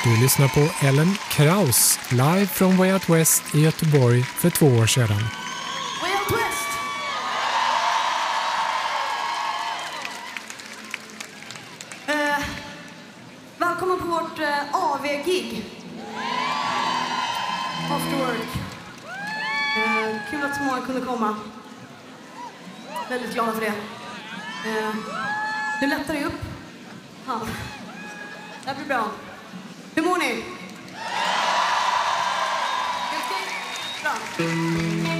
Du lyssnar på Ellen Kraus live från Way Out West i Göteborg för 2 år sedan. Way Out West! Välkommen på vårt AV-gig. After work. Kul att så många kunde komma. Väldigt glada för det. Nu lättar det upp. Ja. Det här blir bra. Hur mår ni? Helt okej? Bra.